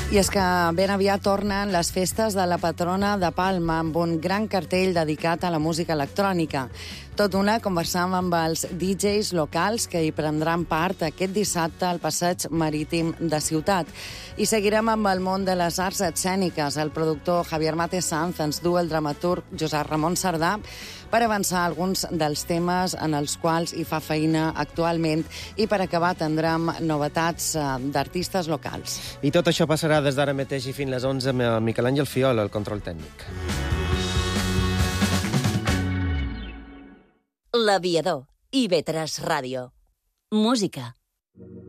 I és que ben aviat tornen les festes de la patrona de Palma amb un gran cartell dedicat a la música electrònica. Tot una conversam amb els DJs locals que hi prendran part aquest dissabte al Passeig Marítim de Ciutat. I seguirem amb el món de les arts escèniques. El productor Javier Mate Sanz ens du el dramaturg Josep Ramon Sardà per avançar alguns dels temes en els quals hi fa feina actualment, i per acabar tindrem novetats d'artistes locals. I tot això passarà des d'ara mateix i fins les 11 amb Miquel Àngel Fiol, el control tècnic. L'Aviador, IB3 Ràdio. Música.